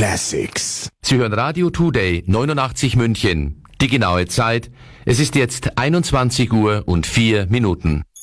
Classics. Sie hören Radio Today 89 München. Die genaue Zeit, es ist jetzt 21:04 Uhr.